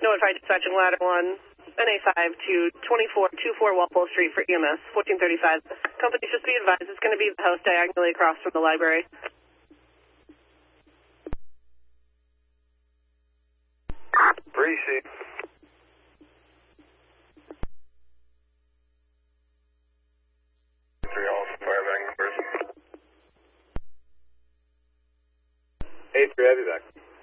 Notify dispatching ladder 1, NA5 to 2424 Walpole Street for EMS, 1435. Company, just be advised, it's going to be the house diagonally across from the library. Breezy. Hey, 3, I'll be back.